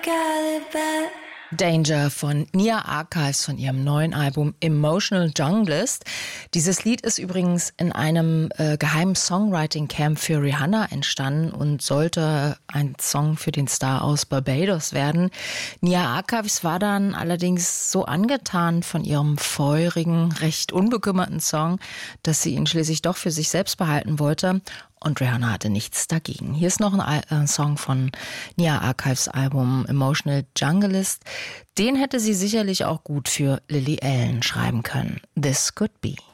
Danger von Nia Archives von ihrem neuen Album Emotional Junglist. Dieses Lied ist übrigens in einem geheimen Songwriting-Camp für Rihanna entstanden und sollte ein Song für den Star aus Barbados werden. Nia Archives war dann allerdings so angetan von ihrem feurigen, recht unbekümmerten Song, dass sie ihn schließlich doch für sich selbst behalten wollte. Und Rihanna hatte nichts dagegen. Hier ist noch ein Song von Nia Archives Album Emotional Junglist. Den hätte sie sicherlich auch gut für Lily Allen schreiben können. This Could Be.